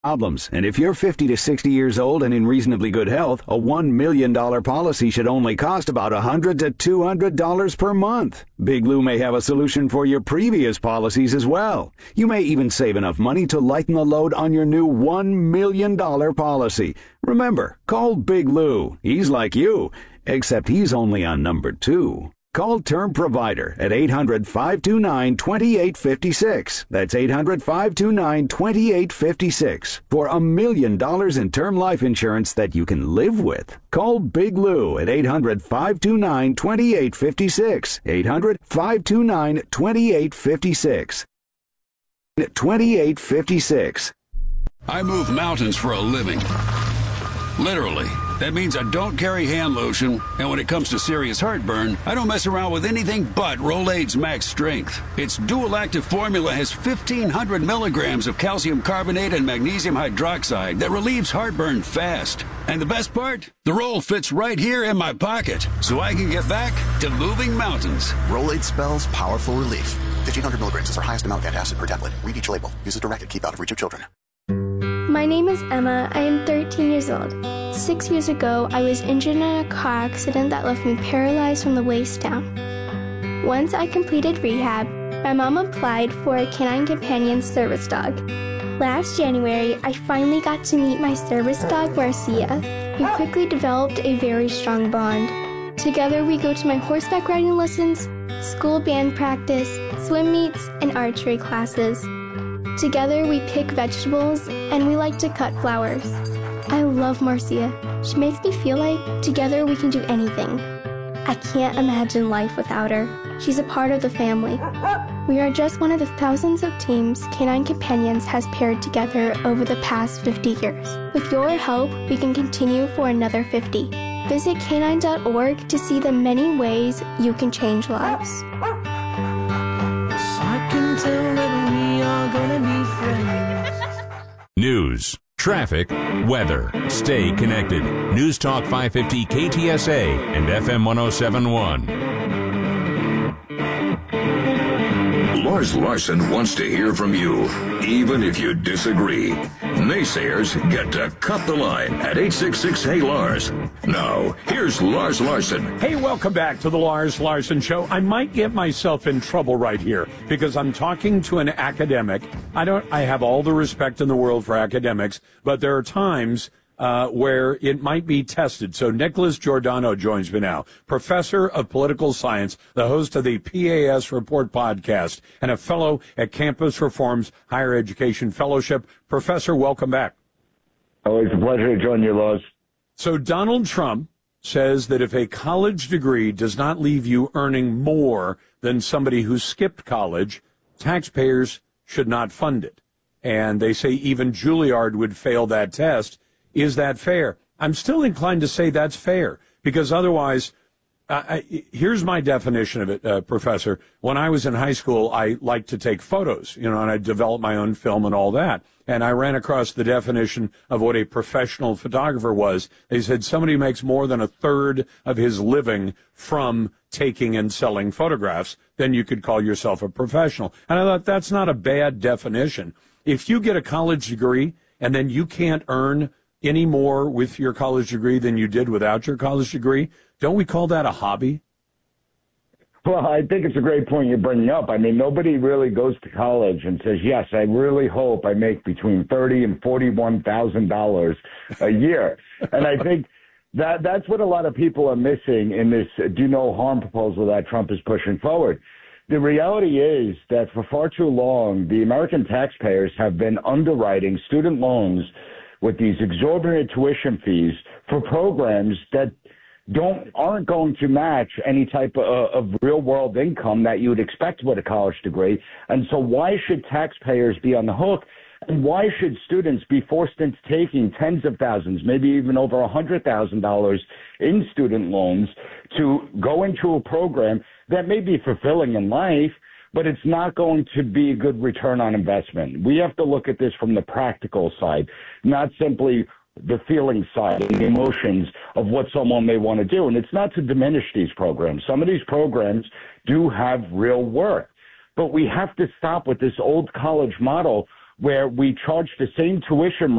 problems. And if you're 50 to 60 years old and in reasonably good health, a $1 million policy should only cost about $100 to $200 per month. Big Lou may have a solution for your previous policies as well. You may even save enough money to lighten the load on your new $1 million policy. Remember, call Big Lou. He's like you, except he's only on number 2. Call Term Provider at 800-529-2856. That's 800-529-2856 for $1 million in term life insurance that you can live with. Call Big Lou at 800-529-2856. 800-529-2856. 2856. I move mountains for a living. Literally. That means I don't carry hand lotion, and when it comes to serious heartburn, I don't mess around with anything but Rolaids Max Strength. Its dual-active formula has 1,500 milligrams of calcium carbonate and magnesium hydroxide that relieves heartburn fast. And the best part? The roll fits right here in my pocket, so I can get back to moving mountains. Rolaids spells powerful relief. 1,500 milligrams is our highest amount of antacid per tablet. Read each label. Use as directed. Keep out of reach of children. My name is Emma. I am 13 years old. 6 years ago, I was injured in a car accident that left me paralyzed from the waist down. Once I completed rehab, my mom applied for a Canine Companion service dog. Last January, I finally got to meet my service dog, Marcia. We quickly developed a very strong bond. Together, we go to my horseback riding lessons, school band practice, swim meets, and archery classes. Together, we pick vegetables, and we like to cut flowers. I love Marcia. She makes me feel like together we can do anything. I can't imagine life without her. She's a part of the family. We are just one of the thousands of teams Canine Companions has paired together over the past 50 years. With your help, we can continue for another 50. Visit canine.org to see the many ways you can change lives. I can tell that we are gonna be friends. News, traffic, weather. Stay connected. News Talk 550 KTSA and FM 1071. Lars Larson wants to hear from you, even if you disagree. Naysayers get to cut the line at 866-HEY-LARS. Now, here's Lars Larson. Hey, welcome back to the Lars Larson Show. I might get myself in trouble right here because I'm talking to an academic. I have all the respect in the world for academics, but there are times where it might be tested. So Nicholas Giordano joins me now, professor of political science, the host of the PAS Report podcast, and a fellow at Campus Reform's Higher Education Fellowship. Professor, welcome back. Always a pleasure to join you, Lois. So Donald Trump says that if a college degree does not leave you earning more than somebody who skipped college, taxpayers should not fund it. And they say even Juilliard would fail that test. Is that fair? I'm still inclined to say that's fair, because otherwise, here's my definition of it, Professor. When I was in high school, I liked to take photos, and I developed my own film and all that. And I ran across the definition of what a professional photographer was. They said somebody makes more than a third of his living from taking and selling photographs, then you could call yourself a professional. And I thought that's not a bad definition. If you get a college degree and then you can't earn any more with your college degree than you did without your college degree, don't we call that a hobby? Well, I think it's a great point you're bringing up. I mean, nobody really goes to college and says, yes, I really hope I make between $30,000 and $41,000 a year. And I think that's what a lot of people are missing in this do no harm proposal that Trump is pushing forward. The reality is that for far too long, the American taxpayers have been underwriting student loans with these exorbitant tuition fees for programs that aren't going to match any type of real world income that you would expect with a college degree. And so why should taxpayers be on the hook? And why should students be forced into taking tens of thousands, maybe even over $100,000 in student loans to go into a program that may be fulfilling in life, but it's not going to be a good return on investment? We have to look at this from the practical side, not simply the feeling side and the emotions of what someone may want to do. And it's not to diminish these programs. Some of these programs do have real worth, but we have to stop with this old college model where we charge the same tuition